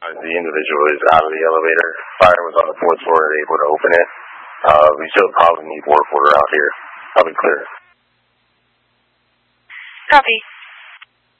The individual is out of the elevator. Fire was on the 4th floor and able to open it. We still probably need work order out here. I'll be clear. Copy.